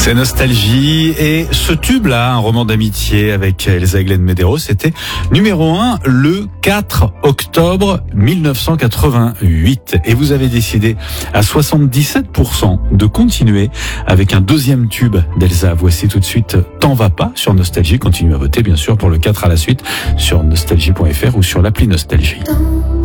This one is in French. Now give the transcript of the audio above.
C'est Nostalgie et ce tube-là, un roman d'amitié avec Elsa Glenn Medeiros, c'était numéro 1 le 4 octobre 1988. Et vous avez décidé à 77% de continuer avec un deuxième tube d'Elsa. Voici tout de suite T'en vas pas sur Nostalgie. Continuez à voter bien sûr pour le 4 à la suite sur nostalgie.fr ou sur l'appli Nostalgie.